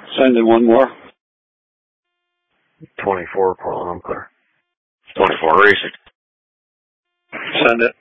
Send in one more. 24, Portland, I'm clear. 24, racing. Send it.